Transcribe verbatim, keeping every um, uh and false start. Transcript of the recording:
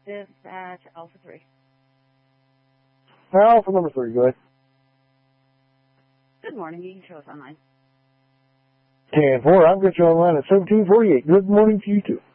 Dispatch Alpha three. Alpha number three, go ahead. Good morning. You can show us online. ten four, I'm going to show online at seventeen forty-eight. Good morning to you too.